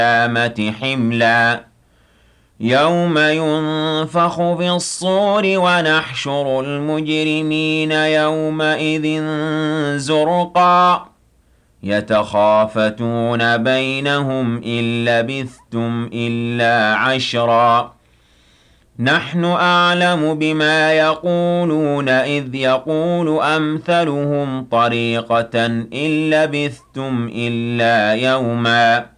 القيامة حملا يوم ينفخ في الصور ونحشر المجرمين يومئذ زرقا يتخافتون بينهم إن لبثتم إلا عشرا نحن أعلم بما يقولون إذ يقول أمثلهم طريقة إن لبثتم إلا يوما